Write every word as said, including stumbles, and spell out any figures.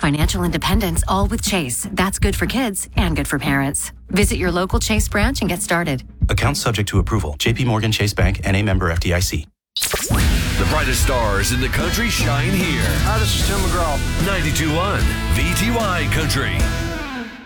financial independence, all with Chase. That's good for kids and good for parents. Visit your local Chase branch and get started. Accounts subject to approval. J P Morgan Chase Bank, N A member F D I C. The brightest stars in the country shine here. Hi, this is Tim McGraw. ninety-two point one V T Y Country.